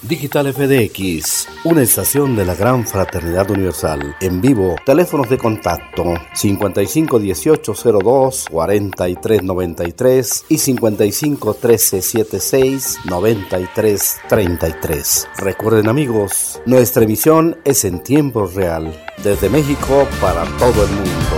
Digital FDX, una estación de la Gran Fraternidad Universal. En vivo, teléfonos de contacto 551802-4393 y 551376-9333. Recuerden, amigos, nuestra emisión es en tiempo real, desde México para todo el mundo.